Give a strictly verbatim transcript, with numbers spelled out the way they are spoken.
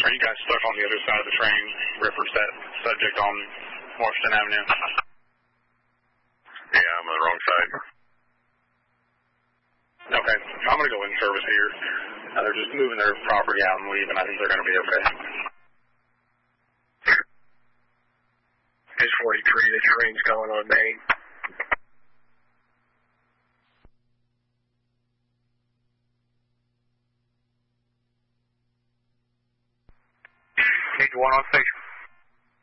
Are you guys stuck on the other side of the train, reference that subject on Washington Avenue? Yeah, I'm on the wrong side. Okay, I'm going to go in service here. Uh, they're just moving their property out and leaving. I think they're going to be okay. It's forty-three, the train's going on Main. Page one on station.